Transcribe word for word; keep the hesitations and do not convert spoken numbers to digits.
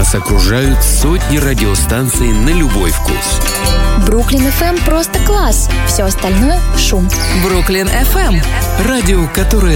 Вас окружают сотни радиостанций на любой вкус. Бруклин эф эм просто класс. Все остальное — шум. Бруклин эф эм. Радио, которое